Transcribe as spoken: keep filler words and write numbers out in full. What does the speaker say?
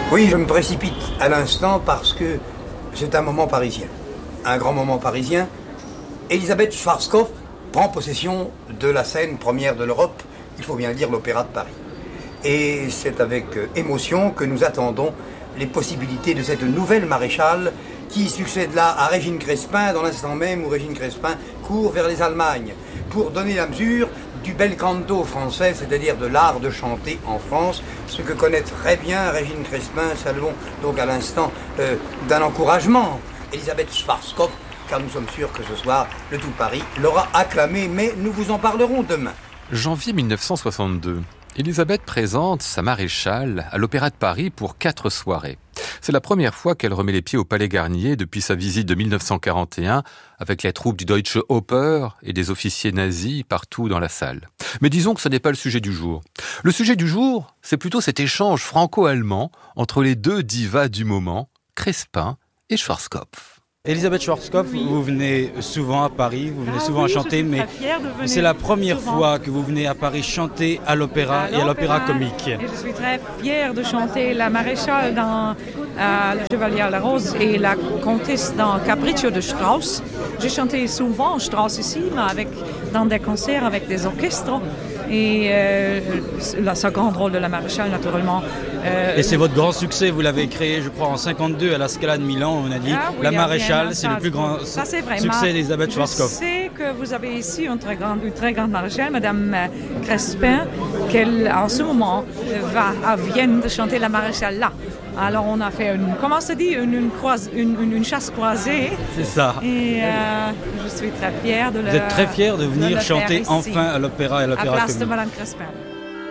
Oui, je me précipite à l'instant parce que c'est un moment parisien. Un grand moment parisien. Elisabeth Schwarzkopf prend possession de la scène première de l'Europe, il faut bien le dire, l'Opéra de Paris. Et c'est avec émotion que nous attendons les possibilités de cette nouvelle maréchale qui succède là à Régine Crespin, dans l'instant même où Régine Crespin court vers les Allemagnes, pour donner la mesure du bel canto français, c'est-à-dire de l'art de chanter en France, ce que connaît très bien Régine Crespin. Saluons donc à l'instant euh, d'un encouragement Elisabeth Schwarzkopf, car nous sommes sûrs que ce soir, le tout Paris l'aura acclamé, mais nous vous en parlerons demain. Janvier mille neuf cent soixante-deux. Elisabeth présente sa maréchale à l'Opéra de Paris pour quatre soirées. C'est la première fois qu'elle remet les pieds au Palais Garnier depuis sa visite de mille neuf cent quarante et un avec les troupes du Deutsche Oper et des officiers nazis partout dans la salle. Mais disons que ce n'est pas le sujet du jour. Le sujet du jour, c'est plutôt cet échange franco-allemand entre les deux divas du moment, Crespin et Schwarzkopf. Elisabeth Schwarzkopf, oui. Vous venez souvent à Paris, vous venez ah souvent oui, chanter, mais c'est la première souvent. fois que vous venez à Paris chanter à l'opéra à et à l'opéra comique. Et je suis très fière de chanter la maréchale dans euh, Le Chevalier à la Rose et la comtesse dans Capriccio de Strauss. J'ai chanté souvent Strauss ici, mais avec, dans des concerts avec des orchestres. Et euh, le second rôle de la maréchale, naturellement. Euh, et c'est votre grand succès, vous l'avez créé, je crois, en cinquante-deux à la Scala de Milan. On a dit ah, oui, la maréchale, c'est le plus grand ça, c'est succès d'Elisabeth Schwarzkopf. Je sais que vous avez ici une très grande, une très grande maréchale, Madame Crespin, qu'elle, en ce moment, va à Vienne de chanter la maréchale là. Alors on a fait une, comment se dit, une, une, croise, une, une, une chasse croisée. C'est ça. Et euh, je suis très fière de le Vous êtes très fière de venir de chanter ici, enfin à l'opéra et à l'opéra à place comique. de Madame Crespin.